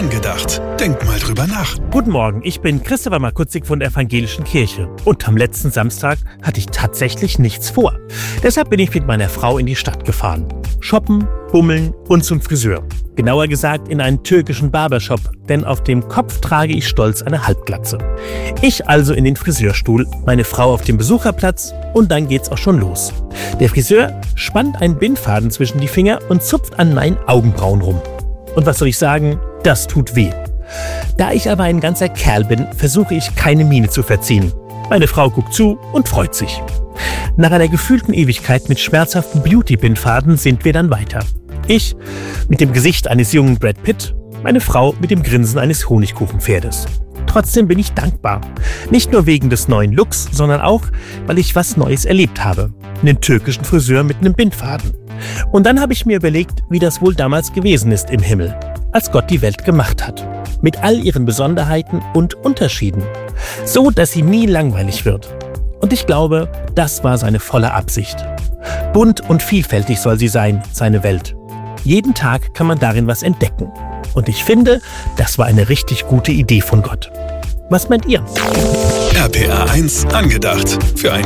Angedacht. Denk mal drüber nach. Guten Morgen, ich bin Christopher Markutzig von der Evangelischen Kirche. Und am letzten Samstag hatte ich tatsächlich nichts vor. Deshalb bin ich mit meiner Frau in die Stadt gefahren. Shoppen, bummeln und zum Friseur. Genauer gesagt in einen türkischen Barbershop, denn auf dem Kopf trage ich stolz eine Halbglatze. Ich also in den Friseurstuhl, meine Frau auf dem Besucherplatz und dann geht's auch schon los. Der Friseur spannt einen Bindfaden zwischen die Finger und zupft an meinen Augenbrauen rum. Und was soll ich sagen? Das tut weh. Da ich aber ein ganzer Kerl bin, versuche ich keine Miene zu verziehen. Meine Frau guckt zu und freut sich. Nach einer gefühlten Ewigkeit mit schmerzhaften Beauty-Bindfaden sind wir dann weiter. Ich mit dem Gesicht eines jungen Brad Pitt, meine Frau mit dem Grinsen eines Honigkuchenpferdes. Trotzdem bin ich dankbar. Nicht nur wegen des neuen Looks, sondern auch, weil ich was Neues erlebt habe. Einen türkischen Friseur mit einem Bindfaden. Und dann habe ich mir überlegt, wie das wohl damals gewesen ist im Himmel, als Gott die Welt gemacht hat. Mit all ihren Besonderheiten und Unterschieden. So, dass sie nie langweilig wird. Und ich glaube, das war seine volle Absicht. Bunt und vielfältig soll sie sein, seine Welt. Jeden Tag kann man darin was entdecken. Und ich finde, das war eine richtig gute Idee von Gott. Was meint ihr? RPA 1 Angedacht. Für ein